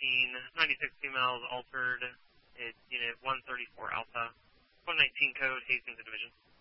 96 females altered. It's Unit 134 Alpha. 119 code, Hastings Division.